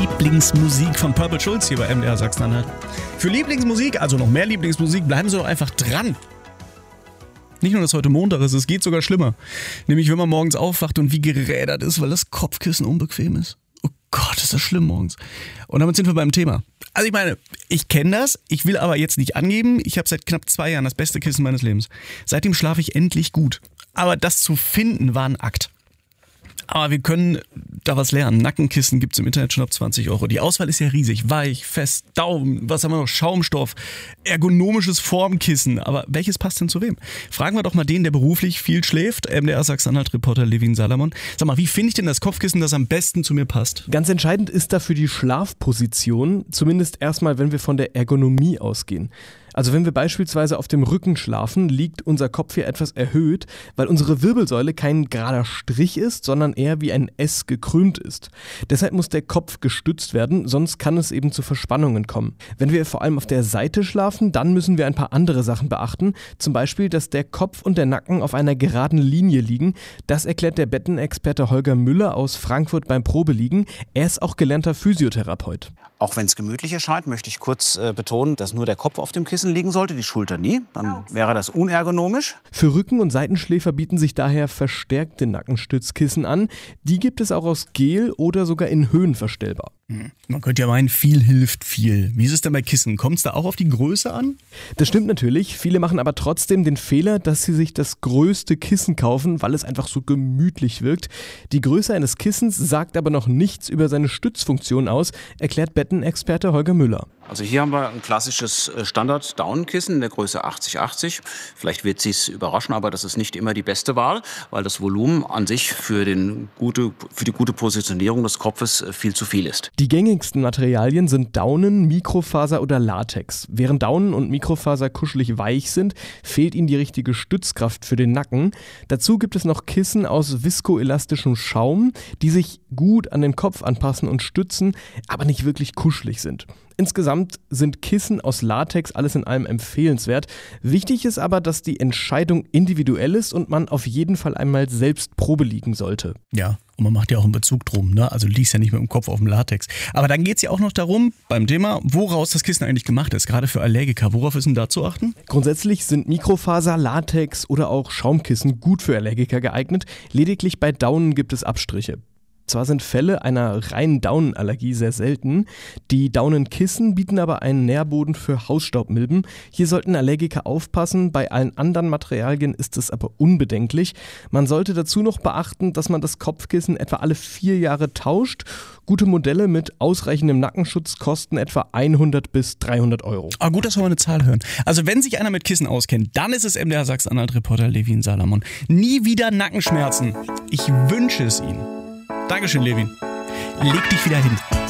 Lieblingsmusik von Purple Schulz hier bei MDR Sachsen-Anhalt. Für Lieblingsmusik, also noch mehr Lieblingsmusik, bleiben Sie doch einfach dran. Nicht nur, dass heute Montag ist, es geht sogar schlimmer. Nämlich, wenn man morgens aufwacht und wie gerädert ist, weil das Kopfkissen unbequem ist. Oh Gott, ist das schlimm morgens. Und damit sind wir beim Thema. Also ich meine, ich kenne das, ich will aber jetzt nicht angeben. Ich habe seit knapp 2 Jahren das beste Kissen meines Lebens. Seitdem schlafe ich endlich gut. Aber das zu finden war ein Akt. Aber wir können da was lernen. Nackenkissen gibt's im Internet schon ab 20 Euro. Die Auswahl ist ja riesig. Weich, fest, Daumen, was haben wir noch? Schaumstoff, ergonomisches Formkissen. Aber welches passt denn zu wem? Fragen wir doch mal den, der beruflich viel schläft. MDR Sachsen-Anhalt-Reporter Levin Salamon. Sag mal, wie finde ich denn das Kopfkissen, das am besten zu mir passt? Ganz entscheidend ist dafür die Schlafposition. Zumindest erstmal, wenn wir von der Ergonomie ausgehen. Also wenn wir beispielsweise auf dem Rücken schlafen, liegt unser Kopf hier etwas erhöht, weil unsere Wirbelsäule kein gerader Strich ist, sondern eher wie ein S gekrümmt ist. Deshalb muss der Kopf gestützt werden, sonst kann es eben zu Verspannungen kommen. Wenn wir vor allem auf der Seite schlafen, dann müssen wir ein paar andere Sachen beachten. Zum Beispiel, dass der Kopf und der Nacken auf einer geraden Linie liegen. Das erklärt der Bettenexperte Holger Müller aus Frankfurt beim Probeliegen. Er ist auch gelernter Physiotherapeut. Auch wenn es gemütlich erscheint, möchte ich kurz betonen, dass nur der Kopf auf dem Kissen liegen sollte, die Schulter nie. Dann wäre das unergonomisch. Für Rücken- und Seitenschläfer bieten sich daher verstärkte Nackenstützkissen an. Die gibt es auch aus Gel oder sogar in Höhen verstellbar. Man könnte ja meinen, viel hilft viel. Wie ist es denn bei Kissen? Kommt es da auch auf die Größe an? Das stimmt natürlich. Viele machen aber trotzdem den Fehler, dass sie sich das größte Kissen kaufen, weil es einfach so gemütlich wirkt. Die Größe eines Kissens sagt aber noch nichts über seine Stützfunktion aus, erklärt Bettenexperte Holger Müller. Also hier haben wir ein klassisches Standard-Daunenkissen in der Größe 80-80. Vielleicht wird Sie es überraschen, aber das ist nicht immer die beste Wahl, weil das Volumen an sich für die gute Positionierung des Kopfes viel zu viel ist. Die gängigsten Materialien sind Daunen, Mikrofaser oder Latex. Während Daunen und Mikrofaser kuschelig weich sind, fehlt ihnen die richtige Stützkraft für den Nacken. Dazu gibt es noch Kissen aus viskoelastischem Schaum, die sich gut an den Kopf anpassen und stützen, aber nicht wirklich kuschelig sind. Insgesamt sind Kissen aus Latex alles in allem empfehlenswert. Wichtig ist aber, dass die Entscheidung individuell ist und man auf jeden Fall einmal selbst Probe liegen sollte. Ja, und man macht ja auch einen Bezug drum, ne? Also du liegst ja nicht mit dem Kopf auf dem Latex. Aber dann geht es ja auch noch darum, beim Thema, woraus das Kissen eigentlich gemacht ist, gerade für Allergiker. Worauf ist denn da zu achten? Grundsätzlich sind Mikrofaser, Latex oder auch Schaumkissen gut für Allergiker geeignet. Lediglich bei Daunen gibt es Abstriche. Zwar sind Fälle einer reinen Daunenallergie sehr selten, die Daunenkissen bieten aber einen Nährboden für Hausstaubmilben. Hier sollten Allergiker aufpassen, bei allen anderen Materialien ist es aber unbedenklich. Man sollte dazu noch beachten, dass man das Kopfkissen etwa alle 4 Jahre tauscht. Gute Modelle mit ausreichendem Nackenschutz kosten etwa 100 bis 300 Euro. Ah, gut, dass wir mal eine Zahl hören. Also wenn sich einer mit Kissen auskennt, dann ist es MDR Sachsen-Anhalt-Reporter Levin Salamon. Nie wieder Nackenschmerzen. Ich wünsche es Ihnen. Dankeschön, Levin. Leg dich wieder hin.